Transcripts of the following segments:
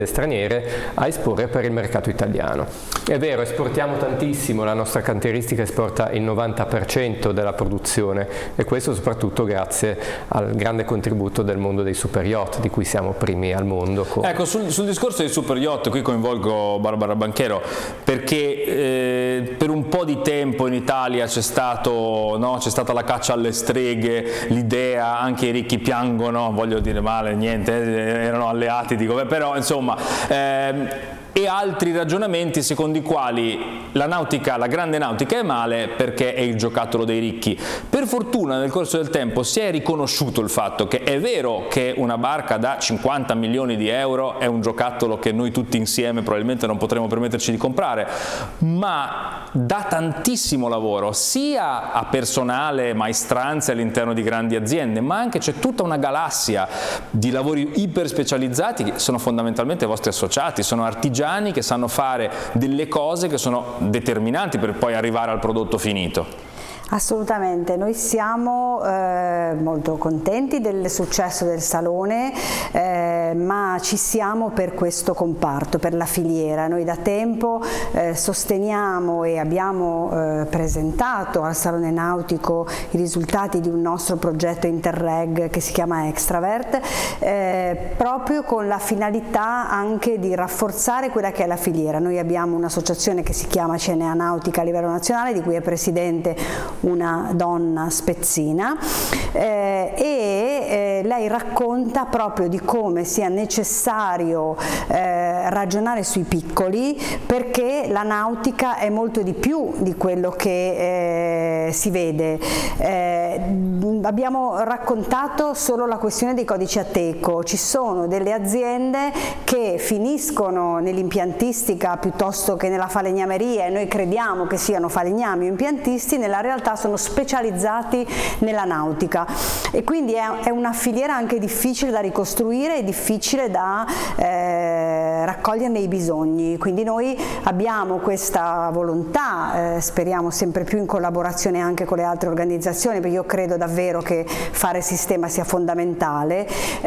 straniere a esporre per il mercato italiano. È vero, esportiamo tantissimo, la nostra cantieristica esporta il 90% della produzione e questo soprattutto grazie al grande contributo del mondo dei super yacht, di cui siamo primi al mondo. Ecco, sul discorso dei super yacht qui coinvolgo Barbara Banchero, perché per un po' di tempo in Italia c'è stata la caccia alle streghe, l'idea, anche i ricchi piangono, voglio dire male, niente, erano alleati, dico, però insomma e altri ragionamenti secondo i quali la grande nautica è male perché è il giocattolo dei ricchi. Per fortuna nel corso del tempo si è riconosciuto il fatto che è vero che una barca da 50 milioni di euro è un giocattolo che noi tutti insieme probabilmente non potremo permetterci di comprare, ma dà tantissimo lavoro sia a personale, maestranze all'interno di grandi aziende, ma anche c'è tutta una galassia di lavori iper specializzati che sono fondamentalmente vostri associati, sono artigiani che sanno fare delle cose che sono determinanti per poi arrivare al prodotto finito. Assolutamente, noi siamo molto contenti del successo del Salone, ma ci siamo per questo comparto, per la filiera. Noi da tempo sosteniamo e abbiamo presentato al Salone Nautico i risultati di un nostro progetto Interreg che si chiama Extravert, proprio con la finalità anche di rafforzare quella che è la filiera. Noi abbiamo un'associazione che si chiama CNA Nautica a livello nazionale, di cui è presidente una donna spezzina, e lei racconta proprio di come sia necessario ragionare sui piccoli, perché la nautica è molto di più di quello che si vede. Abbiamo raccontato solo la questione dei codici Ateco, ci sono delle aziende che finiscono nell'impiantistica piuttosto che nella falegnameria, e noi crediamo che siano falegnami o impiantisti, nella realtà sono specializzati nella nautica, e quindi è una filiera anche difficile da ricostruire e difficile da raccoglierne i bisogni. Quindi noi abbiamo questa volontà, speriamo sempre più in collaborazione anche con le altre organizzazioni, perché io credo davvero che fare sistema sia fondamentale,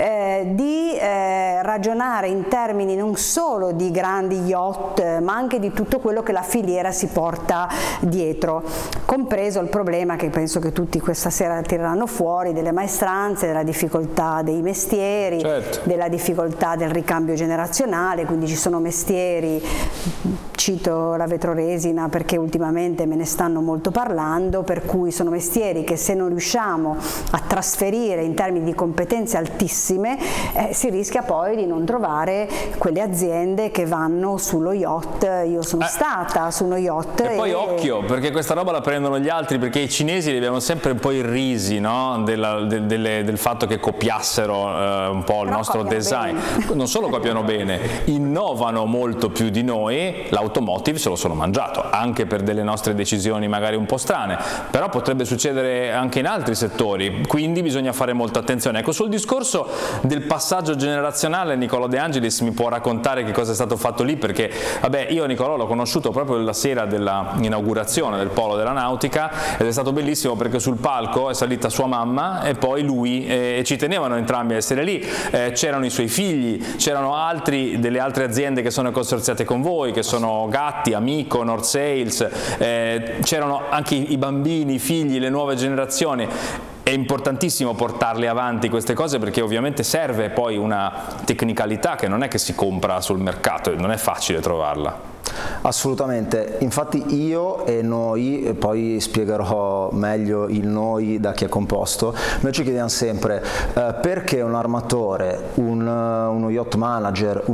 di ragionare in termini non solo di grandi yacht, ma anche di tutto quello che la filiera si porta dietro, compreso il problema che penso che tutti questa sera tireranno fuori, delle maestranze, della difficoltà dei mestieri, certo, della difficoltà del ricambio generazionale. Quindi ci sono mestieri, cito la vetroresina perché ultimamente me ne stanno molto parlando, per cui sono mestieri che se non riusciamo a trasferire in termini di competenze altissime, si rischia poi di non trovare quelle aziende che vanno sullo yacht. Io sono stata su uno yacht e poi occhio, perché questa roba la prendono gli altri, perché i cinesi li abbiamo sempre un po' irrisi, no? del fatto che copiassero un po' il nostro design. Non solo copiano bene, innovano molto più di noi. L'automotive se lo sono mangiato, anche per delle nostre decisioni magari un po' strane, però potrebbe succedere anche in altri settori, quindi bisogna fare molta attenzione. Ecco, sul discorso del passaggio generazionale Nicolò De Angelis mi può raccontare che cosa è stato fatto lì, perché vabbè, io Nicolò l'ho conosciuto proprio la sera dell'inaugurazione del Polo della Nautica ed è stato bellissimo perché sul palco è salita sua mamma e poi lui, e ci tenevano entrambi a essere lì. C'erano i suoi figli, c'erano delle altre aziende che sono consorziate con voi, che sono Gatti, Amico, North Sales, c'erano anche i bambini, i figli, le nuove generazioni. È importantissimo portarle avanti queste cose, perché ovviamente serve poi una tecnicalità che non è che si compra sul mercato e non è facile trovarla. Assolutamente, infatti io e noi, poi spiegherò meglio il noi da chi è composto, noi ci chiediamo sempre perché un armatore, uno yacht manager,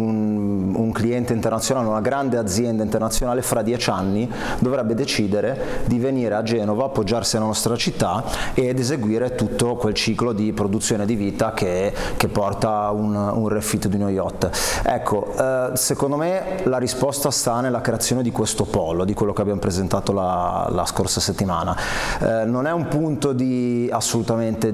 un cliente internazionale, una grande azienda internazionale fra 10 anni dovrebbe decidere di venire a Genova, appoggiarsi alla nostra città ed eseguire tutto quel ciclo di produzione di vita che porta a un refit di uno yacht. Ecco, secondo me la risposta sta nella creazione di questo polo, di quello che abbiamo presentato la scorsa settimana. Non è un punto assolutamente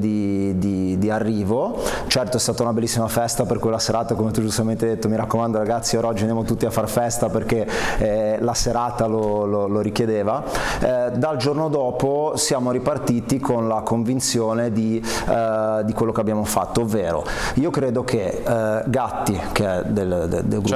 di arrivo, certo è stata una bellissima festa per quella serata, come tu giustamente hai detto, mi raccomando ragazzi, ora oggi andiamo tutti a far festa perché la serata lo richiedeva. Dal giorno dopo siamo ripartiti con la convinzione di quello che abbiamo fatto, ovvero io credo che Gatti, che è del gruppo